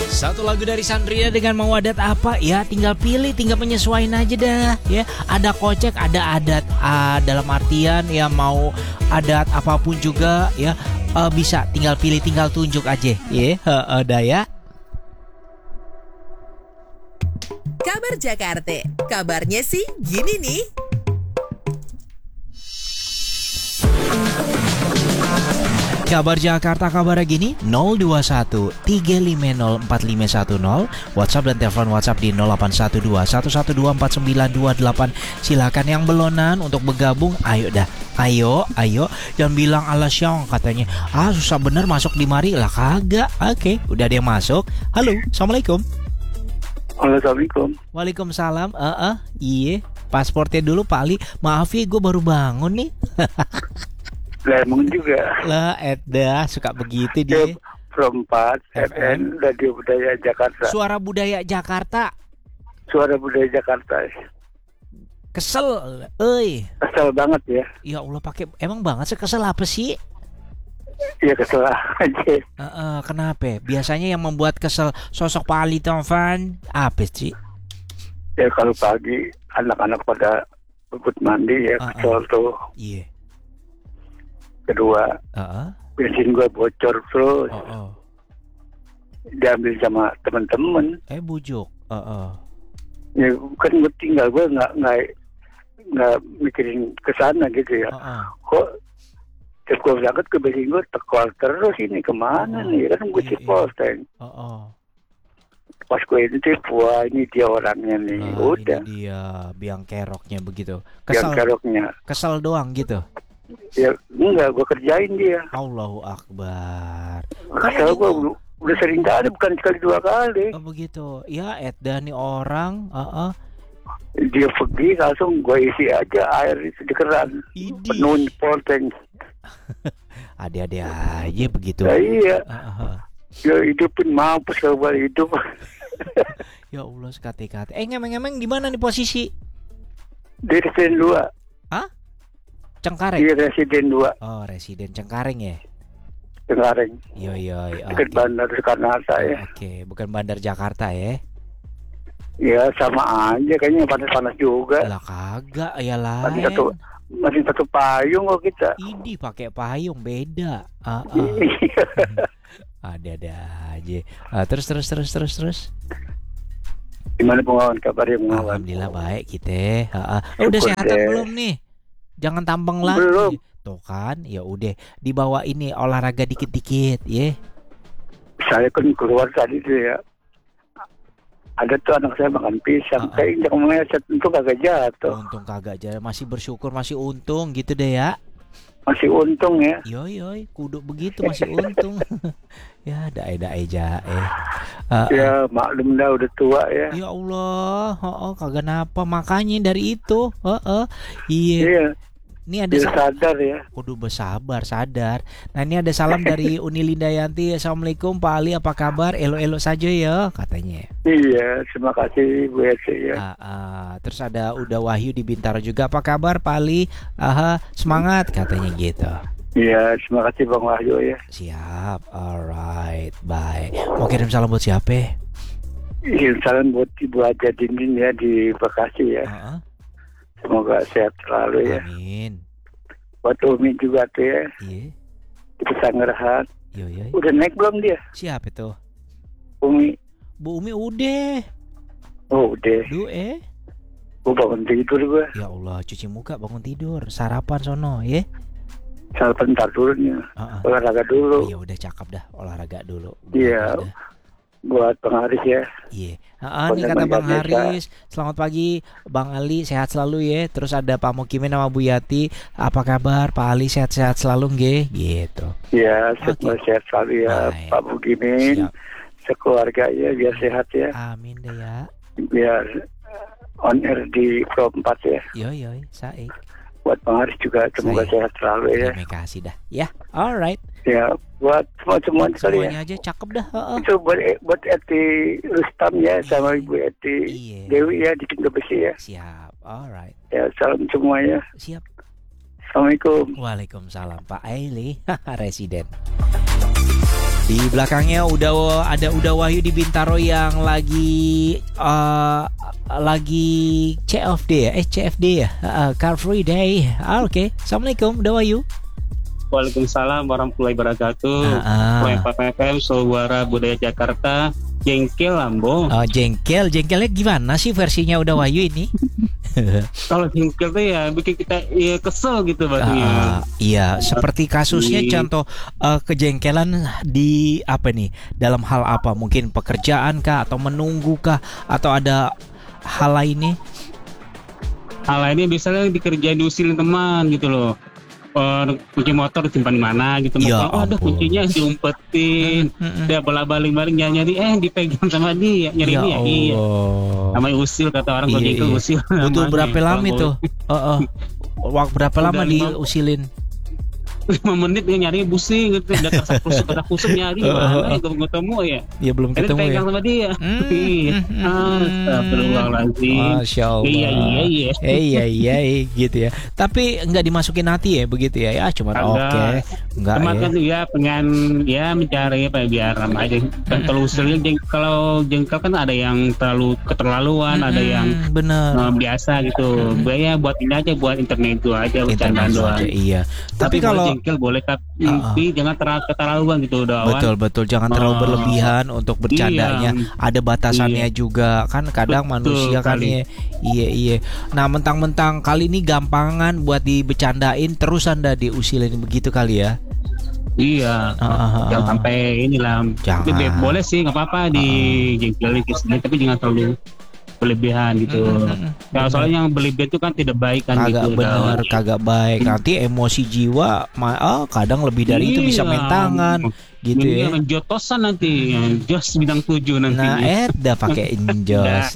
Satu lagu dari Sandrina dengan mau adat apa ya, tinggal pilih, tinggal menyesuaikan aja dah ya. Ada kocek, ada adat, dalam artian ya mau adat apapun juga ya, bisa tinggal pilih, tinggal tunjuk aja ya. Udah ya. Kabar Jakarta, kabarnya sih gini nih. Kabar Jakarta kabarnya gini, 021 350 4510, WhatsApp dan telepon WhatsApp di 0812 112 4928. Silakan yang belonan untuk bergabung, ayo dah. Ayo, jangan bilang alasyong katanya. Susah bener masuk di mari lah, kagak. Oke, udah ada yang masuk. Halo, Assalamualaikum. Assalamualaikum. Waalaikumsalam. Iya, pasportnya dulu Pak Ali. Maaf ya, gue baru bangun nih. Lemong juga. Lah, Edda suka begitu dia. Perempat FN Radio Budaya Jakarta. Suara Budaya Jakarta. Suara Budaya Jakarta. Kesel, euy. Kesel banget ya. Ya Allah, pakai emang banget sih, kesel apa sih? Iya, kesel aja. Kenapa? Biasanya yang membuat kesel sosok Pak Ali Taufan apa sih? Ya kalau pagi anak-anak pada bebut mandi ya, kesel tuh. Iya. Kedua, bensin gue bocor terus. Diambil sama teman-teman. Bujuk. Ya kan gue tinggal, gue nggak mikirin ke sana gitu ya. Kok tiap gue berangkat ke bensin gue tekol terus, ini kemana nih? Kan gue ciposteng. Pas gue ini wah ini dia orangnya nih. Udah. Ini dia biang keroknya begitu. Biang keroknya. Kesel doang gitu. Ya enggak, gue kerjain dia. Allahu Akbar. Kesel gue udah sering kali, bukan sekali dua kali. Begitu. Ya Edda nih orang. Dia pergi langsung gue isi aja air itu di keran. Penuhin polteng. Ada-ada aja begitu. Ya, iya. Ya hidupin mampus kalau boleh hidup. Ya Allah, sekate-kate. Ngemeng-ngemeng di mana nih posisi? Di Residen 2. Cengkareng? Iya, Residen 2. Oh, Residen Cengkareng ya? Cengkareng. Iya. Dekat Bandar Soekarno-Hatta ya. Oke, bukan Bandar Jakarta ya? Ya sama aja, kayaknya panas-panas juga. Lah kagak, ya lain. Masih satu payung kok kita. Ini pakai payung beda. Ada aja. Terus. Gimana pengawan, kabarnya pengawan? Alhamdulillah baik kita. Udah sehatan belum nih? Jangan tampang lagi. Belum. Tuh kan, ya udah dibawa ini olahraga dikit-dikit, ya. Saya kan keluar tadi tuh ya. Ada tuh anak saya makan pisang. Kayak injak meleset, untung kagak jatuh. Untung kagak jatuh, masih bersyukur, masih untung gitu deh ya. Masih untung ya. Yoi, kudu begitu, masih untung. Ya, dae jae. Ya maklum dah udah tua ya. Ya Allah, kagak napa, makanya dari itu. Iya. Ini ada sadar ya. Kudu bersabar, sadar. Nah, ini ada salam dari Uni Lindayanti. Assalamualaikum Pak Ali, apa kabar? Elo-elo saja ya katanya. Iya, terima kasih Bu Ece ya. Terus ada Uda Wahyu di Bintaro juga. Apa kabar Pak Ali? Semangat katanya gitu. Iya, terima kasih Bang Wahyu ya. Siap, alright, bye. Mau kirim salam buat siapa? Salam buat Ibu Aja Dindin ya di Bekasi ya. Semoga sehat selalu ya. Amin. Buat Umi juga tuh ya. Iya. Di Pesanggerahan. Iya. Udah naik belum dia? Siapa itu? Umi. Bu Umi udah. Oh udah. Gue bangun tidur gue. Ya Allah, cuci muka, bangun tidur, sarapan sono ya. Sarapan ntar dulu nih. Olahraga dulu. Ya udah, cakep dah, olahraga dulu. Iya. Buat Bang Haris ya. Iya. Nih kata Bang Haris, selamat pagi Bang Ali, sehat selalu ya. Terus ada Pak Mukimin sama Bu Yati, apa kabar Pak Ali, sehat-sehat selalu nggih? Gitu. Iya, sehat selalu ya. Baik. Pak Mukimin, sekeluarga ya, biar sehat ya. Amin deh ya. Biar on air di Pro 4 ya. Yoi, saik. Buat Bang Haris juga semoga sehat selalu ya. Terima kasih dah. Ya, alright. Ya, buat semua sekali semuanya aja cakep dah. Itu buat Eti Rustam ya, sama Ibu Eti Dewi ya di Cinta Besi ya. Siap, alright. Ya, salam semuanya. Siap. Assalamualaikum. Waalaikumsalam Pak Aili, Residen. Di belakangnya udah Wahyu di Bintaro yang lagi CFD ya, CFD ya, Car Free Day. Oke. Assalamualaikum, udah Wahyu. Waalaikumsalam warahmatullahi wabarakatuh. FM Suara Budaya Jakarta. Jengkel Lambo. Oh, jengkelnya gimana sih versinya udah Wahyu ini? Kalau jengkel tuh ya bikin kita kesel gitu batunya. Iya, seperti kasusnya contoh kejengkelan di apa nih? Dalam hal apa? Mungkin pekerjaan kah atau menunggu kah atau ada hal lainnya? Hal lainnya misalnya dikerjain diusilin teman gitu loh. Kunci motor disimpan di mana gitu, ada kuncinya diumpetin, dia bolak-balik nyari dipegang sama dia, nyari dia, iya, namanya usil kata orang kalau gitu usil. Butuh berapa lama itu? Waktu berapa lama diusilin? 5 menit dia nyari pusing gitu, udah kata kusuk nyari mana nggak ketemu ya. Iya belum ketemu ya. Pegang sama dia. Astagfirullahaladzim. Masya Allah. Iya gitu ya. Tapi nggak dimasukin hati ya begitu ya. Ya cuma oke. Enggak ya. Kan ya pengen ya mencari apa biar ramah aja. Kan kalau jengkel kan ada yang terlalu keterlaluan, ada yang bener biasa gitu. Ya buat ini aja, buat internet itu aja, bercandaan doang. Iya. Tapi kalau jengkel boleh tapi jangan terlalu keterlaluan gitu udah. Betul jangan terlalu berlebihan untuk bercandanya. Ada batasannya juga kan kadang manusia kan ya. Iya. Nah mentang-mentang kali ini gampangan buat dibecandain terus Anda diusilin begitu kali ya. Iya. Jangan sampai inilah. Boleh sih nggak apa-apa dijengkelin tapi jangan terlalu berlebihan gitu. Soalnya yang berlebihan itu kan tidak baik kan. Kagak baik. Nanti emosi jiwa kadang lebih dari itu bisa main tangan gitu ya. Jotosan nanti, jos bidang 7 nanti. Nah, dah pakai jos.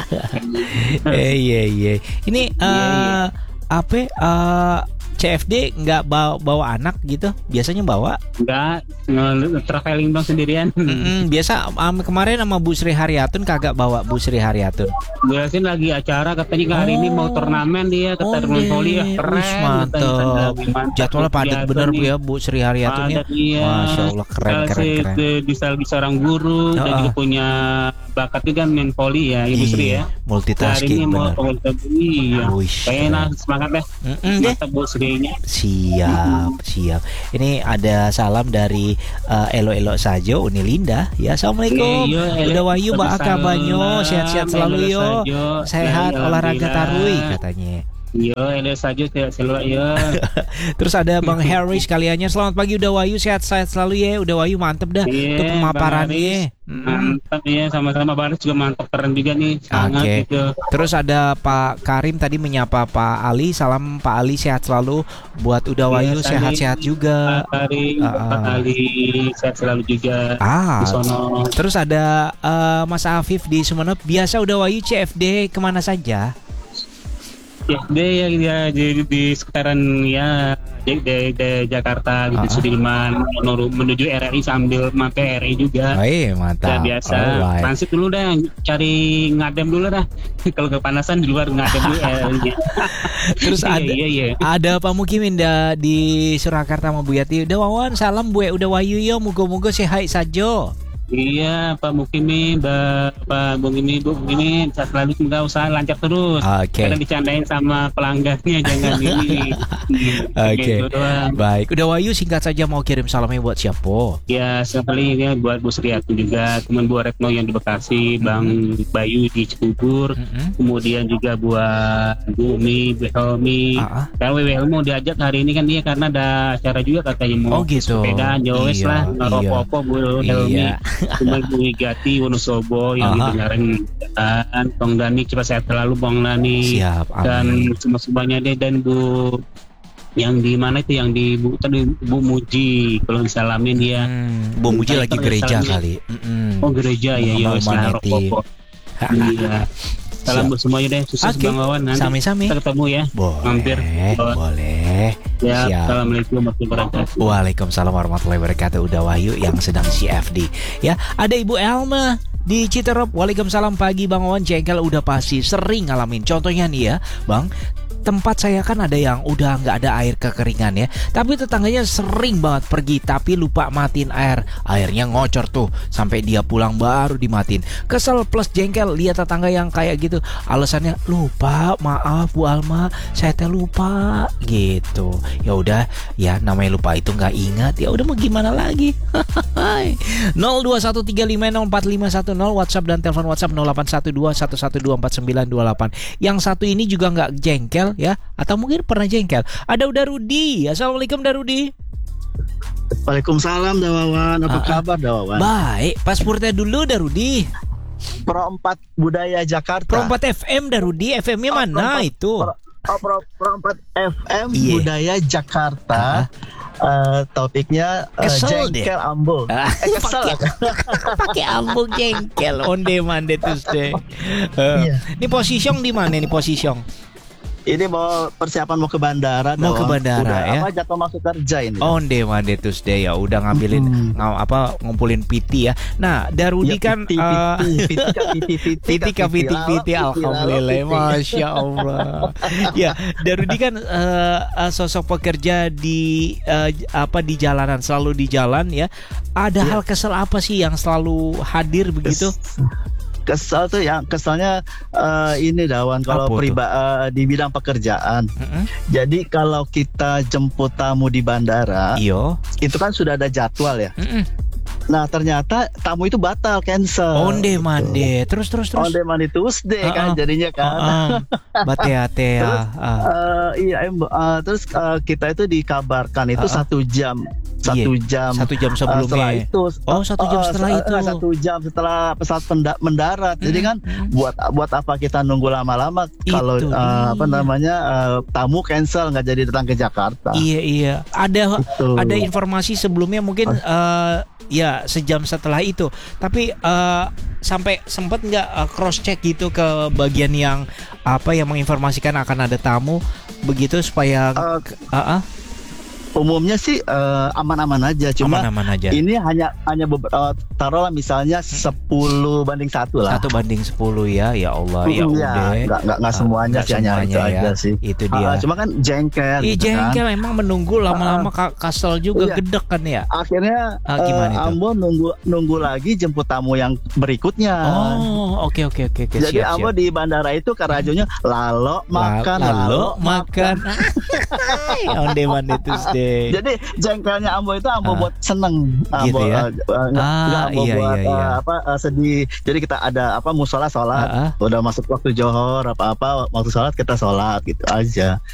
Iya. Ini CFD nggak bawa anak gitu? Biasanya bawa? Nggak, traveling dong sendirian. Biasa kemarin sama Bu Sri Haryatun kagak bawa Bu Sri Haryatun. Biasanya lagi acara katanya hari ini mau turnamen dia kata voli ya keren. Mantap. Jadwalnya padat bener Bu ya Bu Sri Haryatun ya. Masya Allah keren. Bisa seorang guru dan juga punya bakat juga main voli ya Ibu Sri ya. Multitasking bener. Kayaknya semangat deh. Mantap Bu Sri. Siap. Ini ada salam dari Elo saja Uni Linda ya. Assalamualaikum. Udah Wahyu Mbak Aka Banyo, sehat-sehat selalu yo. Sehat olahraga tarui katanya. Elo saja selalu ya. Terus ada Bang Harry sekaliannya. Selamat pagi udah Wahyu, sehat-sehat selalu ya. Udah Wahyu mantep dah untuk pemaparannya. Mantap ya, sama-sama Bang juga mantap, keren juga nih. Sangat gitu. Terus ada Pak Karim tadi menyapa Pak Ali. Salam Pak Ali, sehat selalu. Buat udah Wahyu sehat-sehat juga. Pak Karim, Pak Ali sehat selalu juga. Terus ada Mas Afif di Sumeneb. Biasa udah Wahyu CFD kemana saja? Ya, dia di sekitaran ya di Jakarta gitu, Sudirman menuju RRI sambil mampir RRI juga. Mantap. Ya, biasa. Transit dulu dah, cari ngadem dulu dah. Kalau kepanasan di luar ngadem dulu RRI. Terus ada Pak Mukimin di Surakarta sama Bu Yati. Udah Wawan, salam Bu, udah Wahyu yo, muga-muga sehat saja. Iya Pak Mukimi, Pak Bung ini selalu semoga usaha lancar terus. Kadang dicandain sama pelanggannya jangan ini. Baik. Udah Wahyu singkat saja mau kirim salamnya buat siapa? Ya sekali ya buat Bu Sriatun juga, teman Bu Retno yang di Bekasi, Bang Bayu di Cibubur, kemudian juga buat Bu Umi, Bu Helmi. Kan WWL mau diajak hari ini kan dia karena ada acara juga katanya mau sepeda Jowes lah, rokok Bu Helmi. Cuma Bu Gati Wonosobo yang didengarin dan Bang Dani cepat sehat selalu Bang Dani. Siap, dan semuanya deh, dan Bu yang di mana itu yang di Bu Muji kalau disalamin dia. Bu Muji lagi gereja kali. Oh gereja ya rokok. Iya. Salam buat semuanya deh, sukses Bang Wawan, nanti sami-sami kita ketemu ya. Boleh. Ya, siap. Assalamualaikum warahmatullahi wabarakatuh. Waalaikumsalam warahmatullahi wabarakatuh. Udah Wahyu yang sedang CFD. Ya, ada Ibu Elma di Citerop. Waalaikumsalam pagi Bang Wawan, jengkel udah pasti sering ngalamin. Contohnya nih ya, Bang, tempat saya kan ada yang udah nggak ada air kekeringan ya, tapi tetangganya sering banget pergi tapi lupa matiin airnya ngocor tuh sampai dia pulang baru dimatiin. Kesel plus jengkel lihat tetangga yang kayak gitu, alasannya lupa, maaf Bu Alma, saya teh lupa gitu. Ya udah ya, namanya lupa itu nggak ingat, ya udah mau gimana lagi. 0213504510 WhatsApp dan telepon WhatsApp 081211249928. Yang satu ini juga nggak jengkel ya, atau mungkin pernah jengkel. Ada udah Rudi. Assalamualaikum Darudi. Waalaikumsalam Dawawan. Apa kabar Dawawan? Baik, paspornya dulu Darudi. Pro 4 Budaya Jakarta. Pro 4 FM Darudi, FM-nya mana itu? Pro 4 FM Budaya Jakarta. Topiknya jengkel Ambo. Kesel. Pakai Ambo jengkel. Onde Mande Tuesday. Ini posisiong di mana nih posisiong? Ini mau persiapan mau ke bandara. Mau ke bandara udah, ya? Apa jatuh masuk kerja ini? Onde Mande Tuesday ya, udah ngambilin ngumpulin PT ya. Nah, Darudi kan PT alhamdulillah, masya Allah. Ya, Darudi kan sosok pekerja di di jalanan, selalu di jalan ya. Ada hal kesel apa sih yang selalu hadir begitu? Kesel tuh yang keselnya ini Dawan, kalau di bidang pekerjaan. Jadi kalau kita jemput tamu di bandara, itu kan sudah ada jadwal ya. Nah ternyata tamu itu batal, cancel. Onde Mande, terus. Onde Mande Tuesday kan jadinya kan. Bate-ate ya. Terus kita itu dikabarkan itu 1 jam. 1 jam sebelumnya. Setelah itu, 1 jam setelah itu. 1 jam setelah pesawat mendarat. Jadi kan buat apa kita nunggu lama-lama kalau tamu cancel nggak jadi datang ke Jakarta. Iya. Ada informasi sebelumnya mungkin ya sejam setelah itu. Tapi sampai sempat nggak cross check gitu ke bagian yang yang menginformasikan akan ada tamu begitu supaya umumnya sih aman-aman aja, cuma ini hanya taruhlah misalnya 10:1 lah. 1:10 ya Allah ya udah. Nggak semuanya sih, hanya itu aja sih. Itu dia. Cuma kan jengkel. Jengkel kan? Emang menunggu lama-lama kasel juga, gedek kan ya. Akhirnya Ambo nunggu lagi jemput tamu yang berikutnya. Oh, oke. Jadi Ambo di bandara itu radionya lalo makan. Onde Mande Tuesday. Jadi jengkelnya Ambo itu buat seneng, gitu ya? Buat sedih. Jadi kita ada musola sholat, udah masuk waktu johor waktu sholat kita sholat gitu aja.